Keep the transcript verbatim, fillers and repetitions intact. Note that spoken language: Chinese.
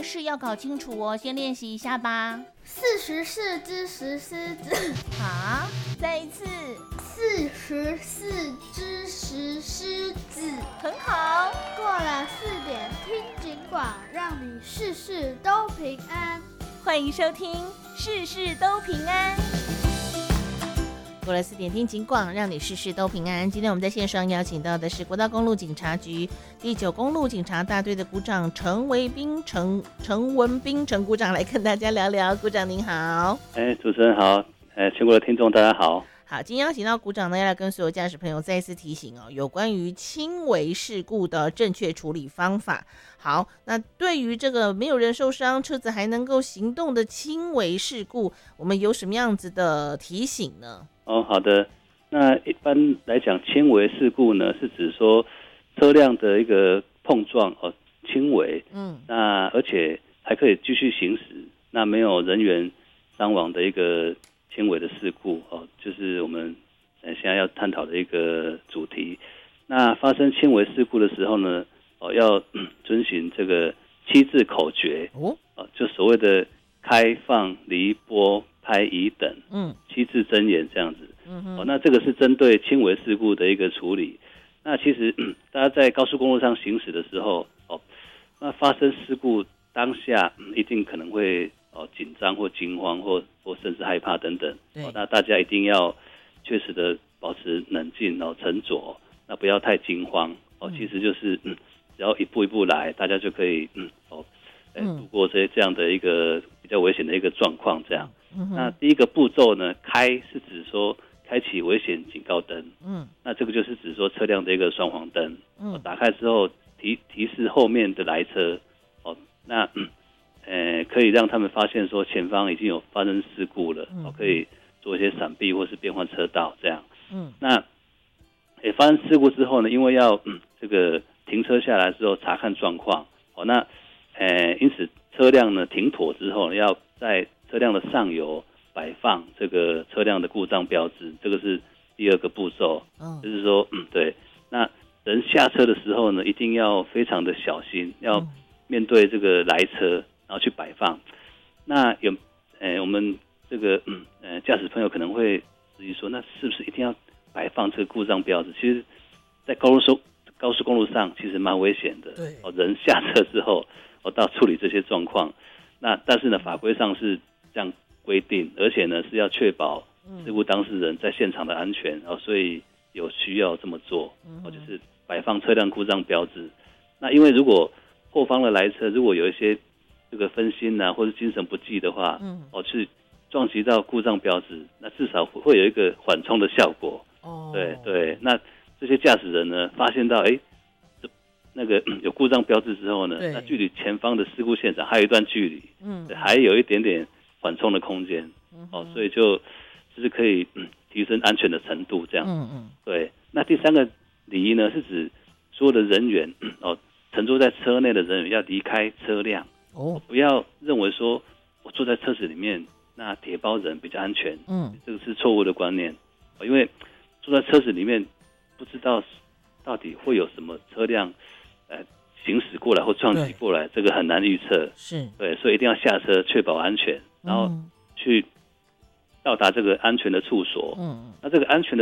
件事要搞清楚哦，先练习一下吧。 四十四只石狮子。 啊，再一次。 四十四只石狮子。 很好。 过了四点听警广，让你事事都平安。 欢迎收听事事都平安。过了四点听警广，让你事事都平安。今天我们在线上邀请到的是国道公路警察局第九公路警察大队的股长陈维斌、陈陈文斌陈股长来跟大家聊聊。股长您好。 哎，主持人好，哎，全国的听众大家好。 好，今天邀请到股长呢，要来跟所有驾驶朋友再一次提醒哦，有关于轻微事故的正确处理方法。好，那对于这个没有人受伤，车子还能够行动的轻微事故，我们有什么样子的提醒呢？ 哦，好的。那一般来讲，轻微事故呢，是指说车辆的一个碰撞哦，轻微，嗯，那而且还可以继续行驶，那没有人员伤亡的一个轻微的事故哦，就是我们现在要探讨的一个主题。那发生轻微事故的时候呢，哦，要、嗯、遵循这个七字口诀哦，哦，就所谓的开放、离拨、拍、移等，嗯，七字真言这样子。嗯哼，哦，那这个是针对轻微事故的一个处理。那其实、嗯、大家在高速公路上行驶的时候，哦，那发生事故当下、嗯、一定可能会哦紧张或惊慌或或甚至害怕等等。哦，那大家一定要确实的保持冷静哦，沉着，那不要太惊慌哦。其实就是、嗯、只要一步一步来，大家就可以嗯哦，呃、度过这这样的一个比较危险的一个状况这样。嗯、那第一个步骤呢，开是指说开启危险警告灯，嗯，那这个就是指说车辆的一个双黄灯，嗯，打开之后提提示后面的来车，哦，那嗯，呃，可以让他们发现说前方已经有发生事故了，嗯，哦，可以做一些闪避或是变换车道这样，嗯，那，诶，发生事故之后呢，因为要嗯这个停车下来之后查看状况，哦，那，呃，因此车辆呢停妥之后，要在车辆的上游摆放这个车辆的故障标志，这个是第二个步骤。嗯，就是说，嗯，对，那人下车的时候呢，一定要非常的小心，要面对这个来车，然后去摆放。那有，呃，我们这个，嗯，呃，驾驶朋友可能会质疑说，那是不是一定要摆放这个故障标志？其实，在高速高速公路上，其实蛮危险的。对，哦，人下车之后，哦，到处理这些状况。那但是呢，法规上是这样规定，而且呢是要确保事故当事人在现场的安全，哦，所以有需要这么做，哦，就是摆放车辆故障标志。那因为如果后方的来车如果有一些这个分心啊，或者精神不济的话，嗯，哦，去撞击到故障标志，那至少会有一个缓冲的效果。哦，对对，那这些驾驶人呢，发现到哎，那个有故障标志之后呢，那距离前方的事故现场还有一段距离，嗯，还有一点点缓冲的空间，嗯，哦，所以就就是可以、嗯、提升安全的程度，这样，嗯嗯，对。那第三个礼仪呢，是指所有的人员哦，乘坐在车内的人员要离开车辆，哦，不要认为说我坐在车子里面，那铁包人比较安全，嗯，这个是错误的观念，哦，因为坐在车子里面不知道到底会有什么车辆。呃，行驶过来或撞击过来，这个很难预测，是对，所以一定要下车确保安全，然后去到达这个安全的处所。嗯，那这个安全的